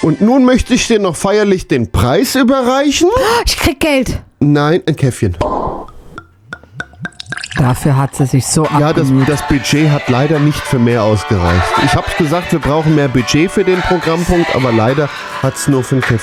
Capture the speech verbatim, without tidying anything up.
Und nun möchte ich dir noch feierlich den Preis überreichen. Ich krieg Geld. Nein, ein Käffchen. Dafür hat sie sich so Ja, das, abgemüht. das Budget hat leider nicht für mehr ausgereicht. Ich hab's gesagt, wir brauchen mehr Budget für den Programmpunkt, aber leider hat's nur für ein Käffchen